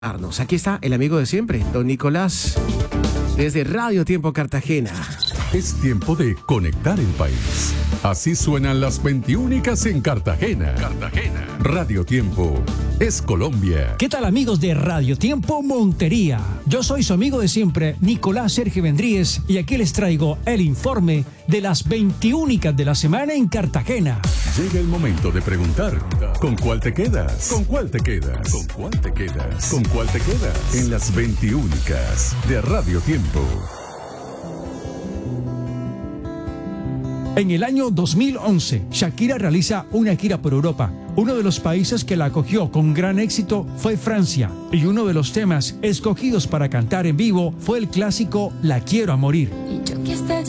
Aquí está el amigo de siempre, don Nicolás, desde Radio Tiempo Cartagena. Es tiempo de conectar el país. Así suenan las 21 en Cartagena. Radio Tiempo es Colombia. ¿Qué tal, amigos de Radio Tiempo Montería? Yo soy su amigo de siempre, Nicolás Sergio Vendríez, y aquí les traigo el informe de las 21 de la semana en Cartagena. Llega el momento de preguntar, ¿con cuál te quedas? ¿Con cuál te quedas? ¿Con cuál te quedas? ¿Con cuál te quedas? En las 21 de Radio Tiempo. En el año 2011, Shakira realiza una gira por Europa. Uno de los países que la acogió con gran éxito fue Francia, y uno de los temas escogidos para cantar en vivo fue el clásico La Quiero a Morir.